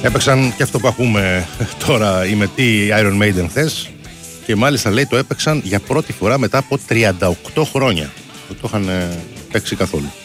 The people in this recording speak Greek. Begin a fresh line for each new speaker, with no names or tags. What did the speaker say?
Έπαιξαν και αυτό που ακούμε τώρα οι μετοί Iron Maiden χθες. Και μάλιστα λέει το έπαιξαν για πρώτη φορά μετά από 38 χρόνια. Δεν το είχαν παίξει καθόλου.